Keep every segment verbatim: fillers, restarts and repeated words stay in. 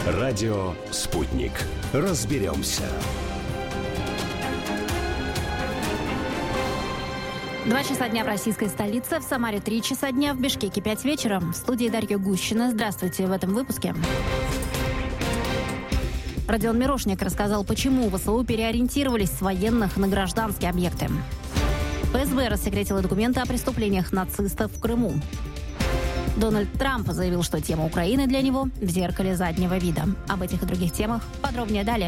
Радио «Спутник». Разберемся. Два часа дня в российской столице, в Самаре три часа дня, в Бишкеке пять вечера. В студии Дарья Гущина. Здравствуйте в этом выпуске. Родион Мирошник рассказал, почему ВСУ переориентировались с военных на гражданские объекты. ФСБ рассекретила документы о преступлениях нацистов в Крыму. Дональд Трамп заявил, что тема Украины для него в зеркале заднего вида. Об этих и других темах подробнее далее.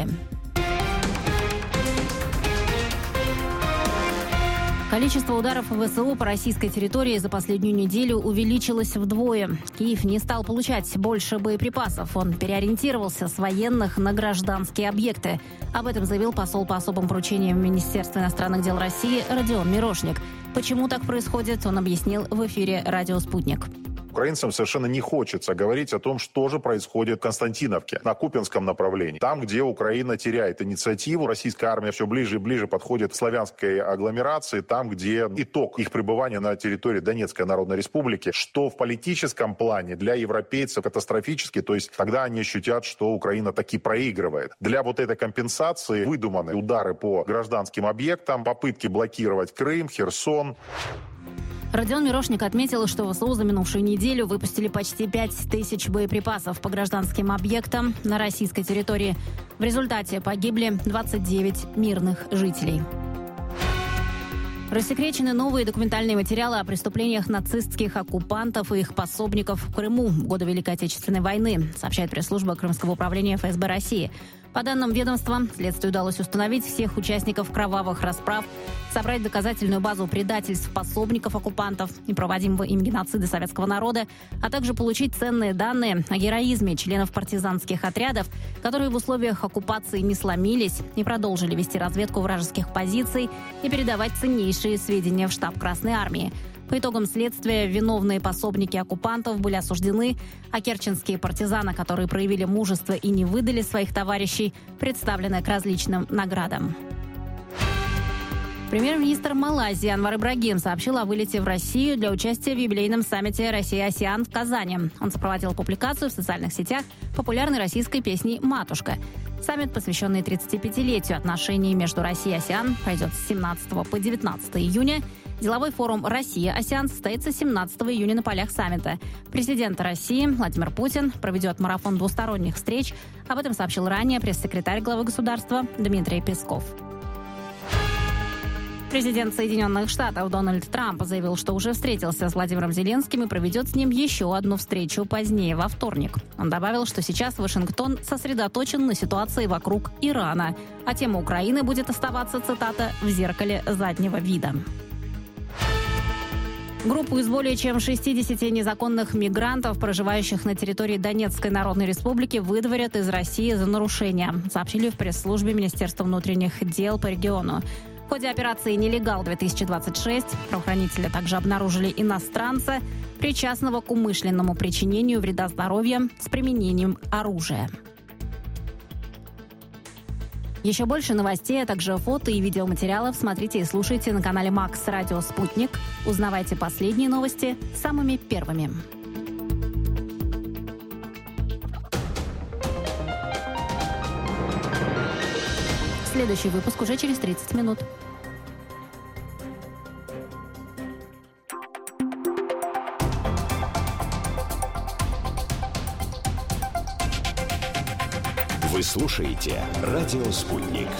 Количество ударов ВСУ по российской территории за последнюю неделю увеличилось вдвое. Киев не стал получать больше боеприпасов. Он переориентировался с военных на гражданские объекты. Об этом заявил посол по особым поручениям в Министерстве иностранных дел России Родион Мирошник. Почему так происходит, он объяснил в эфире «Радио Спутник». Украинцам совершенно не хочется говорить о том, что же происходит в Константиновке, на Купянском направлении. Там, где Украина теряет инициативу, российская армия все ближе и ближе подходит к славянской агломерации, там, где итог их пребывания на территории Донецкой Народной Республики, что в политическом плане для европейцев катастрофически, то есть тогда они ощутят, что Украина таки проигрывает. Для вот этой компенсации выдуманы удары по гражданским объектам, попытки блокировать Крым, Херсон. Родион Мирошник отметил, что ВСУ за минувшую неделю выпустили почти пять тысяч боеприпасов по гражданским объектам на российской территории. В результате погибли двадцать девять мирных жителей. Рассекречены новые документальные материалы о преступлениях нацистских оккупантов и их пособников в Крыму в годы Великой Отечественной войны, сообщает пресс-служба Крымского управления ФСБ России. По данным ведомства, следствию удалось установить всех участников кровавых расправ, собрать доказательную базу предательств пособников оккупантов и проводимого им геноцида советского народа, а также получить ценные данные о героизме членов партизанских отрядов, которые в условиях оккупации не сломились и продолжили вести разведку вражеских позиций и передавать ценнейшие сведения в штаб Красной Армии. По итогам следствия виновные пособники оккупантов были осуждены, а керченские партизаны, которые проявили мужество и не выдали своих товарищей, представлены к различным наградам. Премьер-министр Малайзии Анвар Ибрагим сообщил о вылете в Россию для участия в юбилейном саммите «Россия-АСЕАН» в Казани. Он сопроводил публикацию в социальных сетях популярной российской песней «Матушка». Саммит, посвященный тридцатипятилетию отношений между Россией и АСЕАН, пройдет с семнадцатого по девятнадцатое июня. Деловой форум «Россия-АСЕАН» состоится семнадцатого июня на полях саммита. Президент России Владимир Путин проведет марафон двусторонних встреч. Об этом сообщил ранее пресс-секретарь главы государства Дмитрий Песков. Президент Соединенных Штатов Дональд Трамп заявил, что уже встретился с Владимиром Зеленским и проведет с ним еще одну встречу позднее, во вторник. Он добавил, что сейчас Вашингтон сосредоточен на ситуации вокруг Ирана, а тема Украины будет оставаться, цитата, «в зеркале заднего вида». Группу из более чем шестидесяти незаконных мигрантов, проживающих на территории Донецкой Народной Республики, выдворят из России за нарушения, сообщили в пресс-службе Министерства внутренних дел по региону. В ходе операции «Нелегал-две тысячи двадцать шесть» правоохранители также обнаружили иностранца, причастного к умышленному причинению вреда здоровью с применением оружия. Еще больше новостей, а также фото и видеоматериалов смотрите и слушайте на канале Макс Радио Спутник. Узнавайте последние новости самыми первыми. Следующий выпуск уже через тридцать минут. Вы слушаете «Радио Спутник».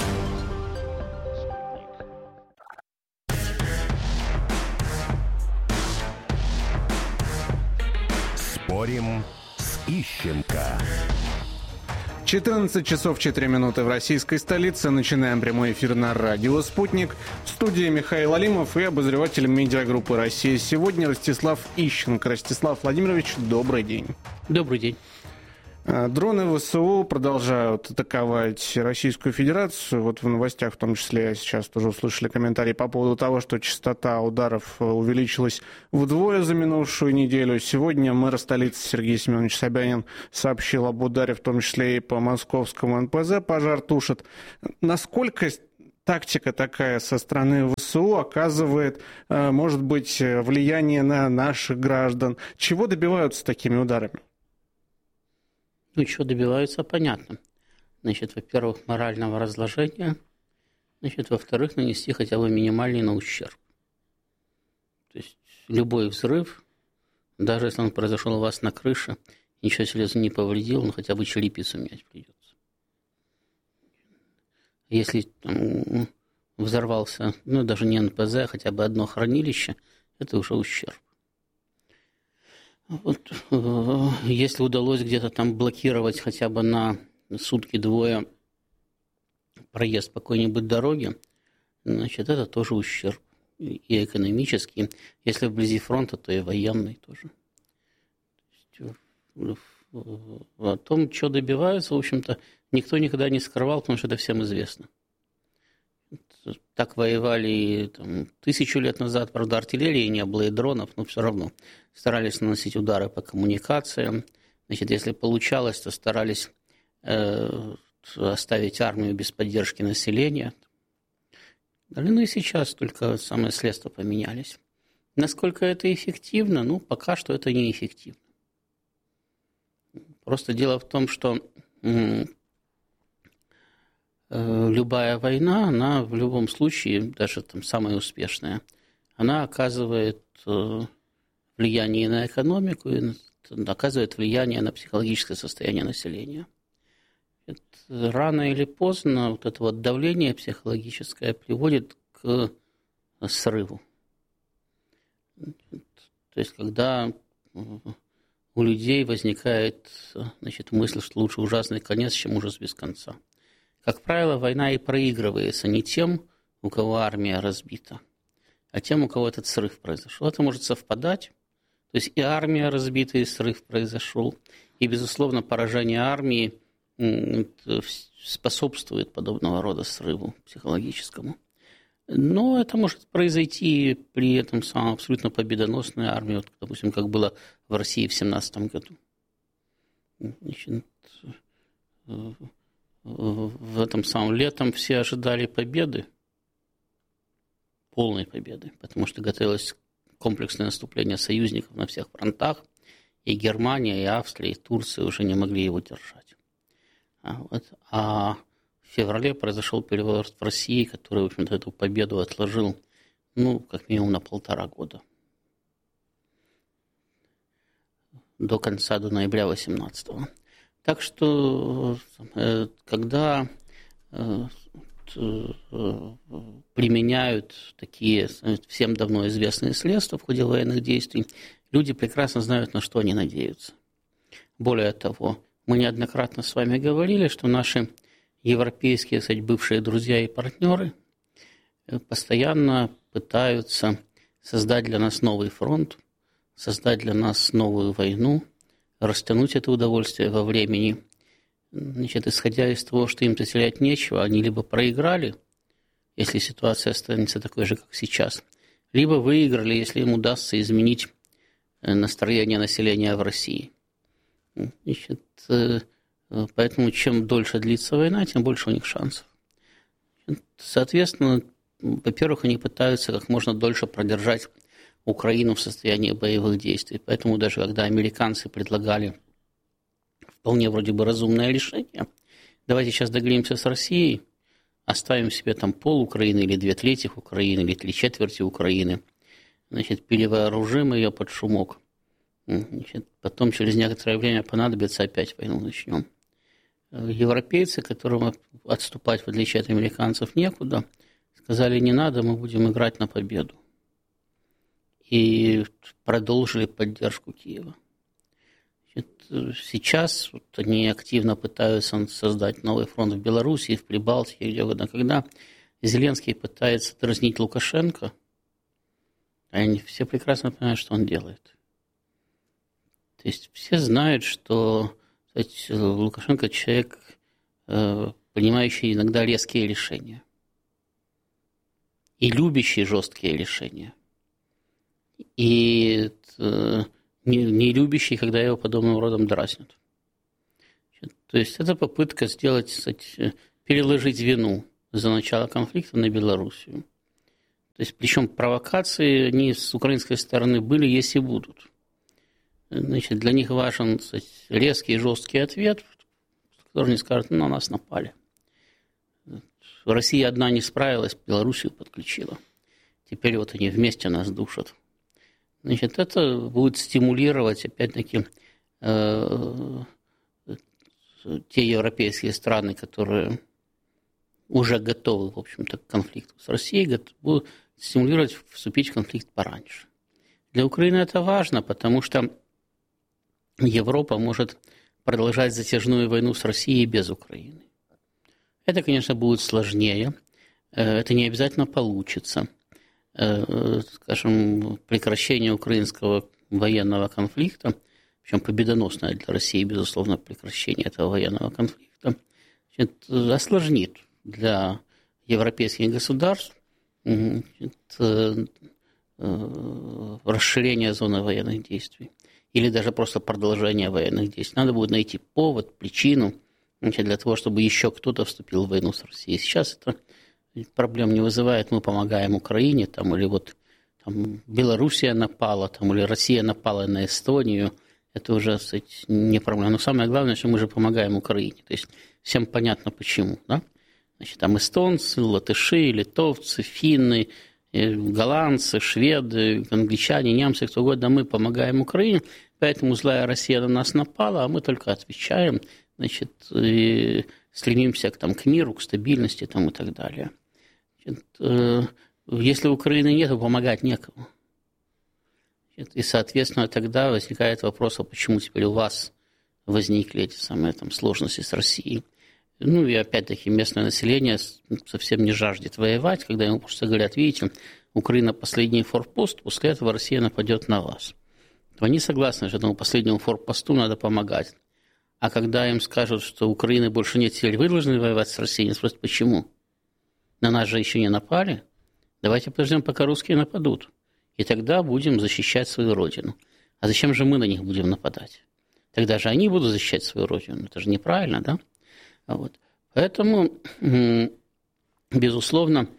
Спорим с Ищенко. четырнадцать часов четыре минуты в российской столице. Начинаем прямой эфир на радио «Спутник». В студии Михаил Алимов и обозреватель медиагруппы «Россия сегодня» Ростислав Ищенко. Ростислав Владимирович, добрый день. Добрый день. Дроны ВСУ продолжают атаковать Российскую Федерацию. Вот в новостях, в том числе, сейчас тоже услышали комментарии по поводу того, что частота ударов увеличилась вдвое за минувшую неделю. Сегодня мэр столицы Сергей Семенович Собянин сообщил об ударе, в том числе и по московскому эн пэ зэ «Пожар тушит». Насколько тактика такая со стороны ВСУ оказывает, может быть, влияние на наших граждан? Чего добиваются такими ударами? Ну, чего добиваются, понятно. Значит, во-первых, морального разложения. Значит, во-вторых, нанести хотя бы минимальный на ущерб. То есть любой взрыв, даже если он произошел у вас на крыше, ничего серьезно не повредил, но хотя бы черепицу менять придется. Если там взорвался, ну, даже не эн пэ зэ, а хотя бы одно хранилище, это уже ущерб. Вот, если удалось где-то там блокировать хотя бы на сутки-двое проезд по какой-нибудь дороге, значит, это тоже ущерб. И экономический. Если вблизи фронта, то и военный тоже. О том, что добиваются, в общем-то, никто никогда не скрывал, потому что это всем известно. Так воевали там, тысячу лет назад, правда, артиллерии не было и дронов, но все равно старались наносить удары по коммуникациям. Значит, если получалось, то старались э, оставить армию без поддержки населения. Ну и сейчас только самые средства поменялись. Насколько это эффективно? Ну, пока что это неэффективно. Просто дело в том, что м- э, любая война, она в любом случае, даже там самая успешная, она оказывает э, влияние на экономику и оказывает влияние на психологическое состояние населения. Это, рано или поздно вот это вот давление психологическое приводит к срыву. То есть, когда у людей возникает, значит, мысль, что лучше ужасный конец, чем ужас без конца. Как правило, война и проигрывается не тем, у кого армия разбита, а тем, у кого этот срыв произошел. Это может совпадать. То есть и армия разбита, и срыв произошел. И, безусловно, поражение армии способствует подобного рода срыву психологическому. Но это может произойти при этом самом абсолютно победоносной армии, вот, допустим, как было в России в семнадцатом году. Значит, в этом самом летом все ожидали победы, полной победы, потому что готовилось комплексное наступление союзников на всех фронтах, и Германия, и Австрия, и Турция уже не могли его держать. А, вот, а в феврале произошел переворот в России, который, в общем-то, эту победу отложил, ну, как минимум на полтора года. До конца, до ноября восемнадцатого. Так что, когда применяют такие всем давно известные средства в ходе военных действий, люди прекрасно знают, на что они надеются. Более того, мы неоднократно с вами говорили, что наши европейские, кстати, бывшие друзья и партнеры постоянно пытаются создать для нас новый фронт, создать для нас новую войну, растянуть это удовольствие во времени. Значит, исходя из того, что им-то терять нечего, они либо проиграли, если ситуация останется такой же, как сейчас, либо выиграли, если им удастся изменить настроение населения в России. Значит, поэтому чем дольше длится война, тем больше у них шансов. Соответственно, во-первых, они пытаются как можно дольше продержать Украину в состоянии боевых действий. Поэтому даже когда американцы предлагали вполне вроде бы разумное решение, давайте сейчас договоримся с Россией, оставим себе там пол Украины или две трети Украины или три четверти Украины, значит, перевооружим ее под шумок. Значит, потом через некоторое время понадобится, опять войну начнем. Европейцы, которым отступать, в отличие от американцев, некуда, сказали, не надо, мы будем играть на победу. И продолжили поддержку Киева. Значит, сейчас вот они активно пытаются создать новый фронт в Беларуси, в Прибалтике, где угодно. Когда Зеленский пытается дразнить Лукашенко, они все прекрасно понимают, что он делает. То есть все знают, что, кстати, Лукашенко человек, принимающий иногда резкие решения и любящий жесткие решения. И не, не любящий, когда его подобным родом дразнят. То есть это попытка сделать, кстати, переложить вину за начало конфликта на Белоруссию. То есть, причем провокации, они с украинской стороны были, есть и будут. Значит, для них важен, кстати, резкий и жесткий ответ, который не скажет, ну, на нас напали. Россия одна не справилась, Белоруссию подключила. Теперь вот они вместе нас душат. Значит, это будет стимулировать, опять-таки, э, те европейские страны, которые уже готовы, в общем-то, к конфликту с Россией, будут стимулировать вступить в конфликт пораньше. Для Украины это важно, потому что Европа может продолжать затяжную войну с Россией без Украины. Это, конечно, будет сложнее, это не обязательно получится. Скажем, прекращение украинского военного конфликта, причем победоносное для России, безусловно, прекращение этого военного конфликта, значит, осложнит для европейских государств значит, расширение зоны военных действий или даже просто продолжение военных действий. Надо будет найти повод, причину, значит, для того, чтобы еще кто-то вступил в войну с Россией. Сейчас это проблем не вызывает. Мы помогаем Украине, там, или вот там, Белоруссия напала, там, или Россия напала на Эстонию. Это уже, кстати, не проблема. Но самое главное, что мы же помогаем Украине. То есть всем понятно почему. Да? Значит, там эстонцы, латыши, литовцы, финны, голландцы, шведы, англичане, немцы, кто угодно, мы помогаем Украине, поэтому злая Россия на нас напала, а мы только отвечаем, значит, и стремимся к, там, к миру, к стабильности там, и так далее. Значит, если Украины нет, то помогать некому. Значит, и, соответственно, тогда возникает вопрос, а почему теперь у вас возникли эти самые там, сложности с Россией? Ну и опять-таки местное население совсем не жаждет воевать, когда ему просто говорят, видите, Украина последний форпост, после этого Россия нападет на вас. То они согласны, что этому последнему форпосту надо помогать. А когда им скажут, что Украины больше нет сил, вы должны воевать с Россией, они спросят, почему? На нас же еще не напали. Давайте подождем, пока русские нападут. И тогда будем защищать свою родину. А зачем же мы на них будем нападать? Тогда же они будут защищать свою родину. Это же неправильно, да? Вот. Поэтому, безусловно,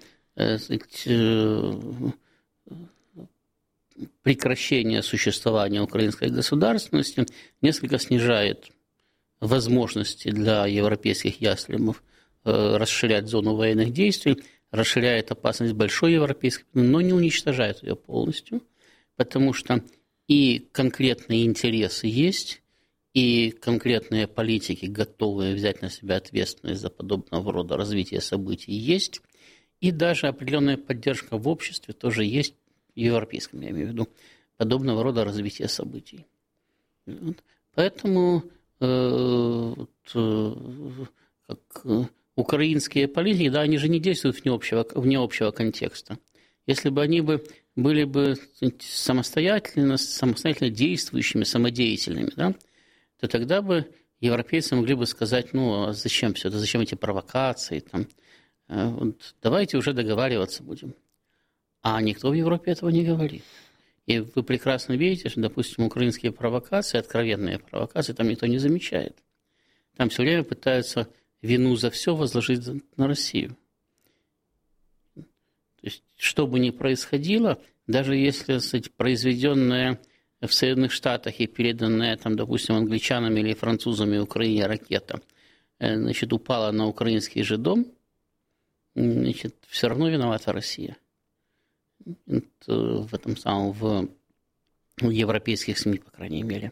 прекращение существования украинской государственности несколько снижает возможности для европейских ястребов расширять зону военных действий, расширяет опасность большой европейской, но не уничтожает ее полностью, потому что и конкретные интересы есть, и конкретные политики, готовые взять на себя ответственность за подобного рода развитие событий, есть. И даже определенная поддержка в обществе тоже есть, в европейском, я имею в виду, подобного рода развития событий. Поэтому э, э, как, э, украинские политики, да, они же не действуют вне общего, вне общего контекста. Если бы они бы, были бы самостоятельно, самостоятельно действующими, самодеятельными, да, то тогда бы европейцы могли бы сказать, ну, а зачем все это, зачем эти провокации, там, вот, давайте уже договариваться будем. А никто в Европе этого не говорит. И вы прекрасно видите, что, допустим, украинские провокации, откровенные провокации, там никто не замечает. Там все время пытаются вину за все возложить на Россию. То есть, что бы ни происходило, даже если, кстати, произведенное в Соединенных Штатах и переданная, там, допустим, англичанами или французами Украине ракета, значит, упала на украинский же дом, значит, все равно виновата Россия. В этом самом, в, в европейских СМИ, по крайней мере.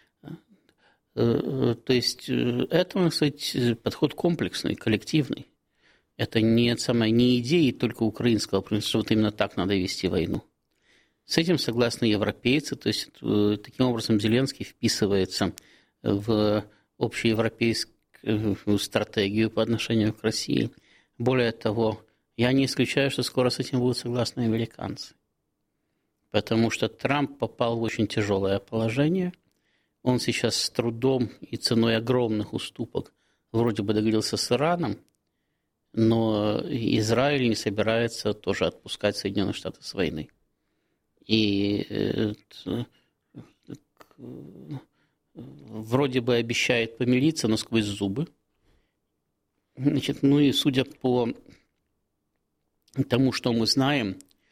То есть это, кстати, подход комплексный, коллективный. Это не, самое, не идеи только украинского, что вот именно так надо вести войну. С этим согласны европейцы, то есть таким образом Зеленский вписывается в общеевропейскую стратегию по отношению к России. Более того, я не исключаю, что скоро с этим будут согласны американцы. Потому что Трамп попал в очень тяжелое положение. Он сейчас с трудом и ценой огромных уступок вроде бы договорился с Ираном, но Израиль не собирается тоже отпускать Соединенные Штаты с войны. И э, э, вроде бы обещает помириться, но сквозь зубы. Значит, ну и судя по тому, что мы знаем,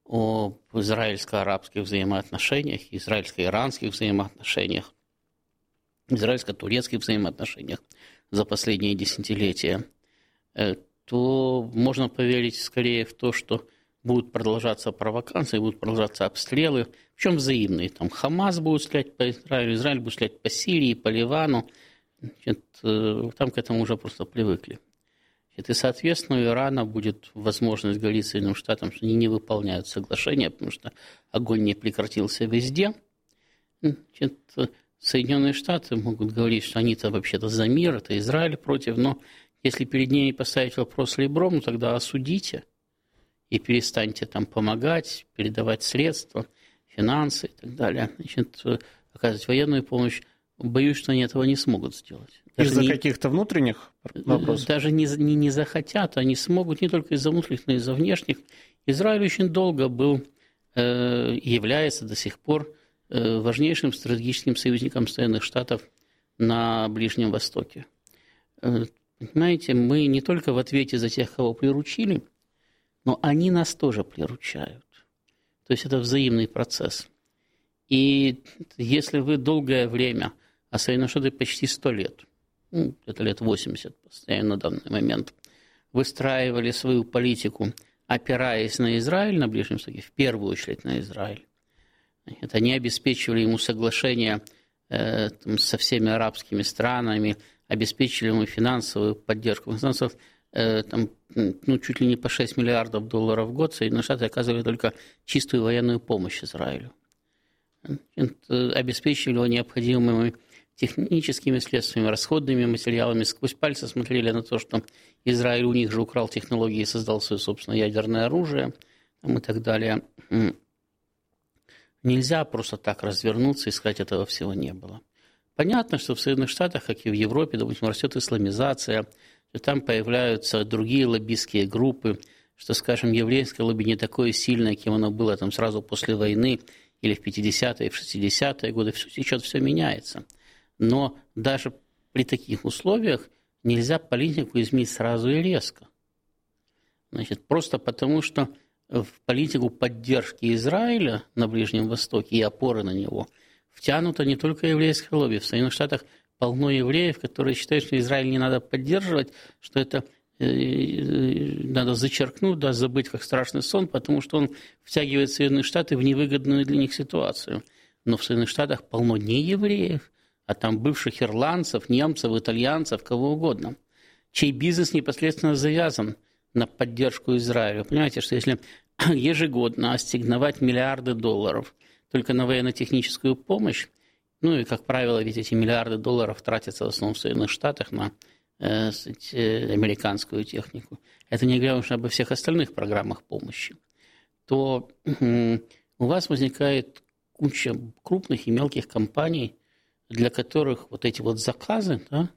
об израильско-арабских взаимоотношениях, израильско-иранских взаимоотношениях, израильско-турецких взаимоотношениях за последние десятилетия, то можно поверить скорее в то, что будут продолжаться провокации, будут продолжаться обстрелы, причем взаимные. Там Хамас будет стрелять по Израилю, Израиль будет стрелять по Сирии, по Ливану. Значит, там к этому уже просто привыкли. И, соответственно, у Ирана будет возможность говорить Соединенным Штатам, что они не выполняют соглашения, потому что огонь не прекратился везде. Значит, Соединенные Штаты могут говорить, что они-то вообще-то за мир, это Израиль против, но если перед ними поставить вопрос ребром, ну, тогда осудите и перестаньте там помогать, передавать средства, финансы и так далее. Значит, оказывать военную помощь. Боюсь, что они этого не смогут сделать. Даже из-за не, каких-то внутренних вопросов? Даже не, не, не захотят, они смогут не только из-за внутренних, но и из-за внешних. Израиль очень долго был, э, является до сих пор э, важнейшим стратегическим союзником Соединенных Штатов на Ближнем Востоке. Э, понимаете, мы не только в ответе за тех, кого приручили, но они нас тоже приручают. То есть это взаимный процесс. И если вы долгое время, а Соединенные Штаты почти сто лет, ну, это лет восемьдесят постоянно на данный момент, выстраивали свою политику, опираясь на Израиль на Ближнем Востоке, в первую очередь на Израиль. Это они обеспечивали ему соглашения э, там, со всеми арабскими странами, обеспечили ему финансовую поддержку. Финансов, э, там, ну, чуть ли не по шесть миллиардов долларов в год Соединенные Штаты оказывали только чистую военную помощь Израилю. Обеспечивали его необходимыми техническими средствами, расходными материалами, сквозь пальцы смотрели на то, что Израиль у них же украл технологии и создал свое собственное ядерное оружие там, и так далее. Нельзя просто так развернуться и сказать, этого всего не было. Понятно, что в Соединенных Штатах, как и в Европе, допустим, растет исламизация, что там появляются другие лоббистские группы, что, скажем, еврейское лобби не такое сильное, кем оно было там, сразу после войны, или в пятидесятые, в шестидесятые годы, все, сейчас все меняется. Но даже при таких условиях нельзя политику изменить сразу и резко. Значит, просто потому, что в политику поддержки Израиля на Ближнем Востоке и опоры на него втянуто не только еврейское лобби. В Соединенных Штатах полно евреев, которые считают, что Израиль не надо поддерживать, что это надо зачеркнуть, да, забыть как страшный сон, потому что он втягивает Соединенные Штаты в невыгодную для них ситуацию. Но в Соединенных Штатах полно не евреев, а там бывших ирландцев, немцев, итальянцев, кого угодно, чей бизнес непосредственно завязан на поддержку Израиля. Понимаете, что если ежегодно ассигновать миллиарды долларов только на военно-техническую помощь, ну и, как правило, ведь эти миллиарды долларов тратятся в основном в Соединенных Штатах на американскую технику, это не говоря уж обо всех остальных программах помощи, то у вас возникает куча крупных и мелких компаний, для которых вот эти вот заказы, да,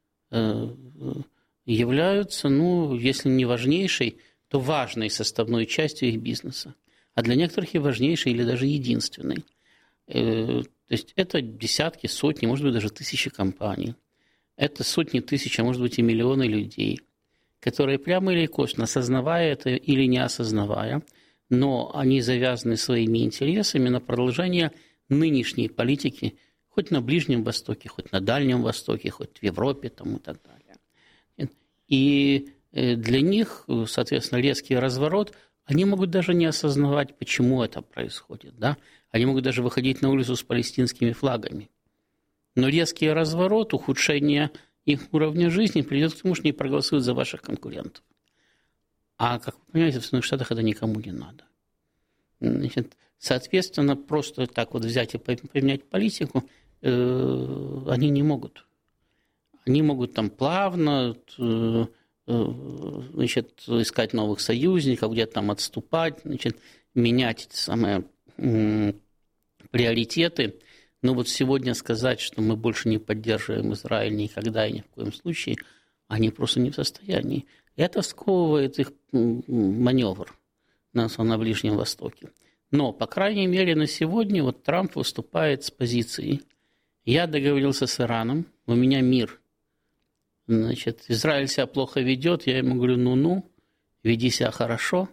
являются, ну, если не важнейшей, то важной составной частью их бизнеса, а для некоторых и важнейшей или даже единственной. То есть это десятки, сотни, может быть, даже тысячи компаний. Это сотни тысяч, а может быть и миллионы людей, которые прямо или косвенно, осознавая это или не осознавая, но они завязаны своими интересами на продолжение нынешней политики, хоть на Ближнем Востоке, хоть на Дальнем Востоке, хоть в Европе там, и так далее. И для них, соответственно, резкий разворот, они могут даже не осознавать, почему это происходит. Да? Они могут даже выходить на улицу с палестинскими флагами. Но резкий разворот, ухудшение их уровня жизни приведет к тому, что они проголосуют за ваших конкурентов. А, как вы понимаете, в Соединенных Штатах это никому не надо. Значит, соответственно, просто так вот взять и поменять политику э, они не могут. Они могут там плавно э, э, значит, искать новых союзников, где-то там отступать, значит, менять эти самые э, приоритеты. Но вот сегодня сказать, что мы больше не поддерживаем Израиль никогда и ни в коем случае, они просто не в состоянии. Это сковывает их маневр на, на Ближнем Востоке. Но, по крайней мере, на сегодня вот Трамп выступает с позицией: я договорился с Ираном, у меня мир. Значит, Израиль себя плохо ведет, я ему говорю: ну-ну, веди себя хорошо.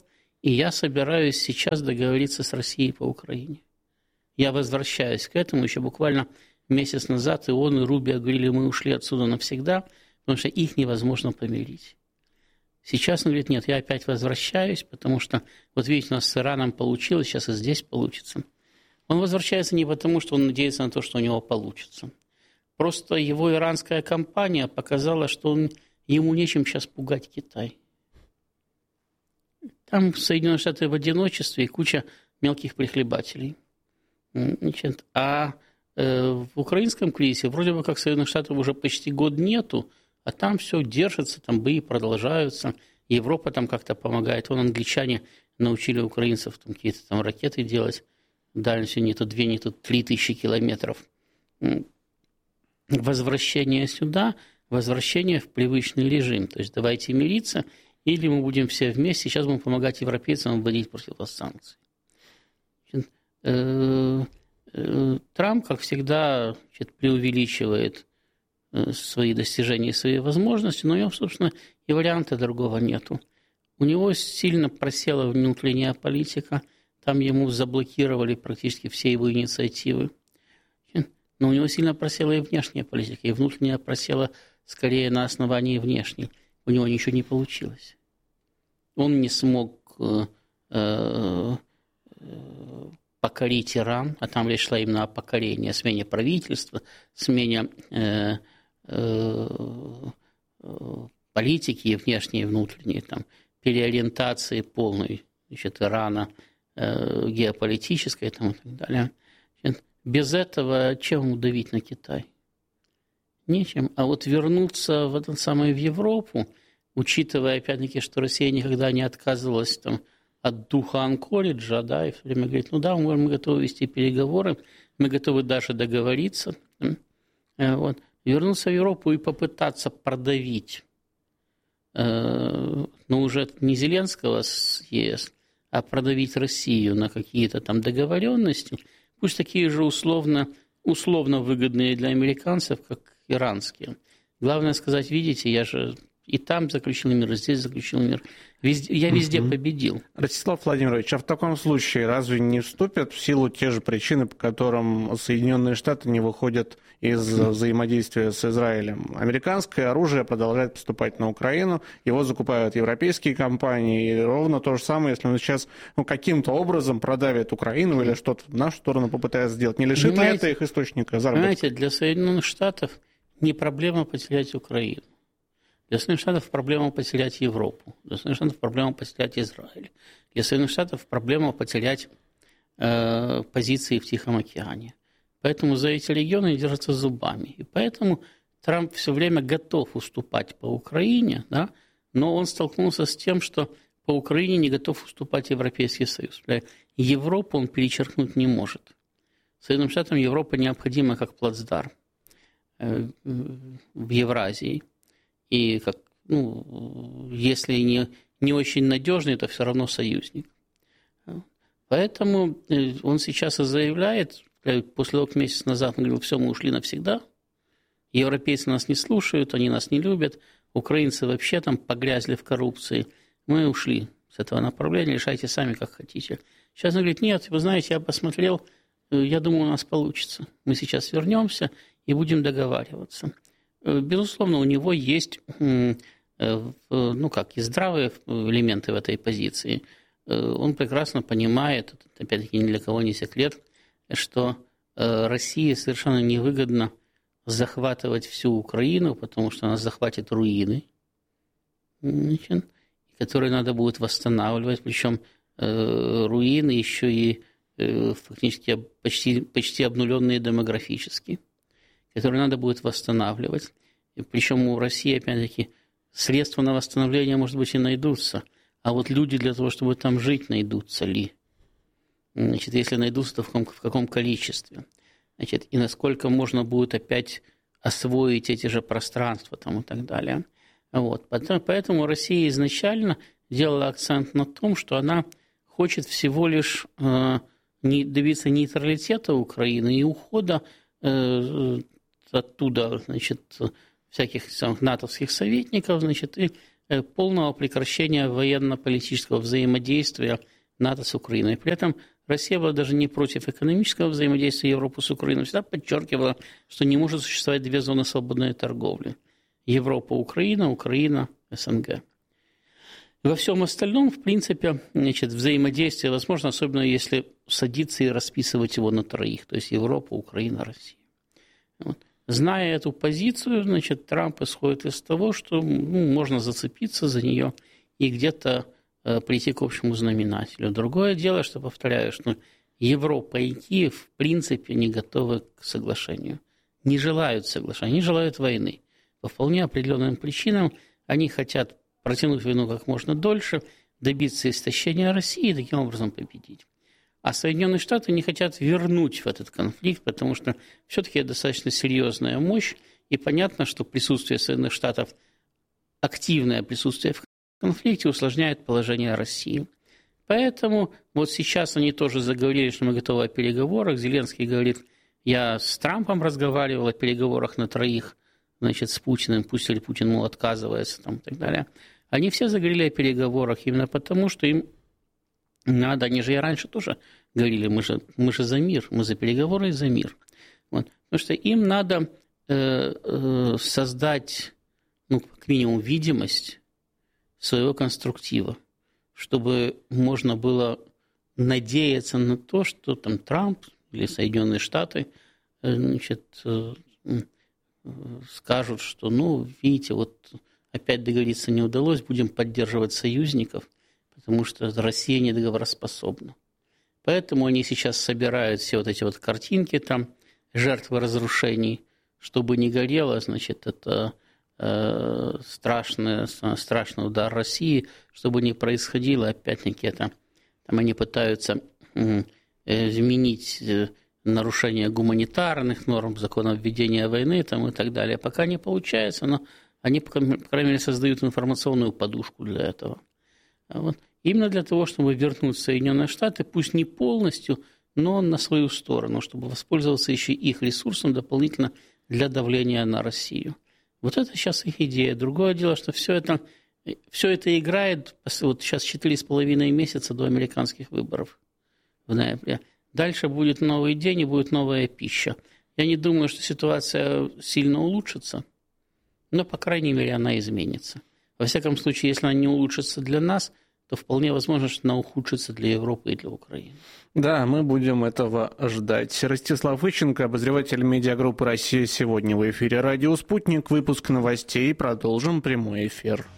И я собираюсь сейчас договориться с Россией по Украине. Я возвращаюсь к этому. Еще буквально месяц назад и он, и Рубио говорили, мы ушли отсюда навсегда, потому что их невозможно помирить. Сейчас он говорит, нет, я опять возвращаюсь, потому что, вот видите, у нас с Ираном получилось, сейчас и здесь получится. Он возвращается не потому, что он надеется на то, что у него получится. Просто его иранская кампания показала, что он, ему нечем сейчас пугать Китай. Там Соединенные Штаты в одиночестве и куча мелких прихлебателей. Значит, а э, в украинском кризисе вроде бы как Соединенных Штатов уже почти год нету, а там все держится, там бои продолжаются. Европа там как-то помогает. Вон англичане научили украинцев там, какие-то там ракеты делать. Дальностью не то две, не то три тысячи километров. Возвращение сюда, возвращение в привычный режим. То есть давайте мириться, или мы будем все вместе, сейчас будем помогать европейцам вводить против вас санкции. Трамп, как всегда, значит, преувеличивает свои достижения и свои возможности, но у него, собственно, и варианта другого нету. У него сильно просела внутренняя политика, там ему заблокировали практически все его инициативы. Но у него сильно просела и внешняя политика, и внутренняя просела скорее на основании внешней. У него ничего не получилось. Он не смог э, э, покорить Иран, а там речь шла именно о покорении, о смене правительства, смене э, э, политики и внешней, и внутренней, там, переориентации полной, значит, Ирана, э, геополитической там, и так далее. Значит, без этого чем удавить на Китай? Нечем. А вот вернуться в этот самый в Европу, учитывая, опять-таки, что Россия никогда не отказывалась там, от духа Анкориджа, да, и все время говорит, ну да, мы, мы готовы вести переговоры, мы готовы даже договориться. Вот. Вернуться в Европу и попытаться продавить, ну, уже не Зеленского с ЕС, а продавить Россию на какие-то там договоренности, пусть такие же условно, условно выгодные для американцев, как иранские. Главное сказать, видите, я же и там заключил мир, и здесь заключил мир. Везде, я везде угу. победил. Ростислав Владимирович, а в таком случае разве не вступят в силу те же причины, по которым Соединенные Штаты не выходят из взаимодействия с Израилем? Американское оружие продолжает поступать на Украину, его закупают европейские компании, и ровно то же самое, если он сейчас ну, каким-то образом продавит Украину или что-то в нашу сторону попытается сделать. Не лишит ли это их источника заработка? Понимаете, для Соединенных Штатов не проблема потерять Украину. Для Соединенных Штатов проблема потерять Европу. Для Соединенных Штатов проблема потерять Израиль. Для Соединенных Штатов проблема потерять э, позиции в Тихом океане. Поэтому за эти регионы держатся зубами. И поэтому Трамп все время готов уступать по Украине, да, но он столкнулся с тем, что по Украине не готов уступать Европейский Союз. Европу он перечеркнуть не может. Соединенным Штатам Европа необходима как плацдарм э, в Евразии. И как, ну, если не, не очень надежный, то все равно союзник. Поэтому он сейчас и заявляет, после того, как месяц назад он говорил, все, мы ушли навсегда, европейцы нас не слушают, они нас не любят, украинцы вообще там погрязли в коррупции, мы ушли с этого направления, решайте сами, как хотите. Сейчас он говорит, нет, вы знаете, я посмотрел, я думаю, у нас получится. Мы сейчас вернемся и будем договариваться. Безусловно, у него есть, ну как, и здравые элементы в этой позиции. Он прекрасно понимает, опять-таки ни для кого не секрет, что России совершенно невыгодно захватывать всю Украину, потому что она захватит руины, которые надо будет восстанавливать, причем руины еще и фактически почти, почти обнуленные демографически, которые надо будет восстанавливать. И причем у России, опять-таки, средства на восстановление, может быть, и найдутся. А вот люди для того, чтобы там жить, найдутся ли? Значит, если найдутся, то в каком, в каком количестве? Значит, и насколько можно будет опять освоить эти же пространства там, и так далее. Вот. Поэтому Россия изначально делала акцент на том, что она хочет всего лишь э, не, добиться нейтралитета Украины и ухода э, оттуда, значит, всяких самых натовских советников, значит, и полного прекращения военно-политического взаимодействия НАТО с Украиной. При этом Россия была даже не против экономического взаимодействия Европы с Украиной, всегда подчеркивала, что не может существовать две зоны свободной торговли. Европа, Украина, Украина, СНГ. Во всем остальном, в принципе, значит, взаимодействие возможно, особенно если садиться и расписывать его на троих, то есть Европа, Украина, Россия. Вот. Зная эту позицию, значит, Трамп исходит из того, что ну, можно зацепиться за нее и где-то э, прийти к общему знаменателю. Другое дело, что, повторяю, что Европа и Киев в принципе не готовы к соглашению, не желают соглашения, они желают войны. По вполне определенным причинам они хотят протянуть войну как можно дольше, добиться истощения России и таким образом победить. А Соединенные Штаты не хотят вернуть в этот конфликт, потому что все-таки это достаточно серьезная мощь, и понятно, что присутствие Соединенных Штатов, активное присутствие в конфликте усложняет положение России. Поэтому вот сейчас они тоже заговорили, что мы готовы о переговорах. Зеленский говорит, я с Трампом разговаривал о переговорах на троих, значит, с Путиным, пусть или Путин, мол, отказывается там, и так далее. Они все заговорили о переговорах именно потому, что им надо, они же и раньше тоже говорили, мы же, мы же за мир, мы за переговоры и за мир. Вот. Потому что им надо э, э, создать, ну, как минимум, видимость своего конструктива, чтобы можно было надеяться на то, что там Трамп или Соединенные Штаты э, значит, э, э, скажут, что, ну, видите, вот опять договориться не удалось, будем поддерживать союзников, потому что Россия недоговороспособна. Поэтому они сейчас собирают все вот эти вот картинки, там, жертвы разрушений, чтобы не горело, значит, это э, страшный, страшный удар России, чтобы не происходило, опять-таки, это, там они пытаются э, изменить э, нарушение гуманитарных норм, законов ведения войны там, и так далее. Пока не получается, но они, по крайней мере, создают информационную подушку для этого. Вот. Именно для того, чтобы вернуть Соединенные Штаты, пусть не полностью, но на свою сторону, чтобы воспользоваться еще их ресурсом дополнительно для давления на Россию. Вот это сейчас их идея. Другое дело, что все это, все это играет вот сейчас четыре с половиной месяца до американских выборов в ноябре. Дальше будет новый день и будет новая пища. Я не думаю, что ситуация сильно улучшится, но, по крайней мере, она изменится. Во всяком случае, если она не улучшится для нас, то вполне возможно, что она ухудшится для Европы и для Украины. Да, мы будем этого ждать. Ростислав Ищенко, обозреватель медиагруппы «Россия сегодня» в эфире «Радио Спутник». Выпуск новостей. Продолжим прямой эфир.